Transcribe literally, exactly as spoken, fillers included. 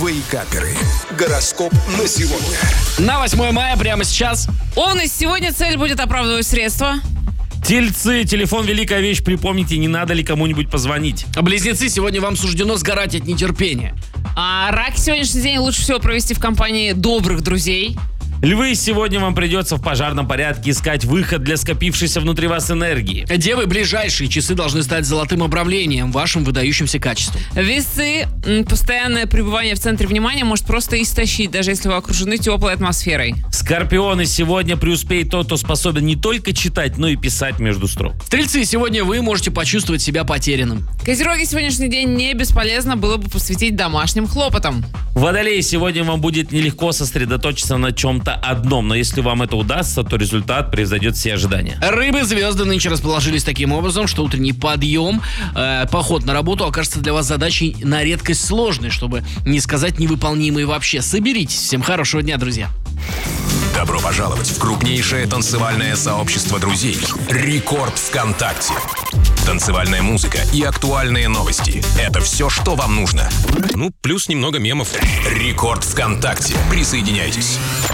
Вейкаперы. Гороскоп на сегодня. На восьмое мая прямо сейчас. Овны, сегодня цель будет оправдывать средства. Тельцы, телефон великая вещь, припомните, не надо ли кому-нибудь позвонить. Близнецы, сегодня вам суждено сгорать от нетерпения. А раки, сегодняшний день лучше всего провести в компании добрых друзей. Львы, сегодня вам придется в пожарном порядке искать выход для скопившейся внутри вас энергии. Девы, ближайшие часы должны стать золотым обрамлением вашим выдающимся качеством. Весы, м, постоянное пребывание в центре внимания может просто истощить, даже если вы окружены теплой атмосферой. Скорпионы, сегодня преуспеет тот, кто способен не только читать, но и писать между строк. Стрельцы, сегодня вы можете почувствовать себя потерянным. Козероги, сегодняшний день не бесполезно было бы посвятить домашним хлопотам. Водолей, сегодня вам будет нелегко сосредоточиться на чем-то одном, но если вам это удастся, то результат превзойдет все ожидания. Рыбы, звезды нынче расположились таким образом, что утренний подъем, э, поход на работу окажется для вас задачей на редкость сложной, чтобы не сказать невыполнимой вообще. Соберитесь. Всем хорошего дня, друзья. Добро пожаловать в крупнейшее танцевальное сообщество друзей «Рекорд ВКонтакте». Танцевальная музыка и актуальные новости – это все, что вам нужно. Ну, плюс немного мемов. «Рекорд ВКонтакте». Присоединяйтесь.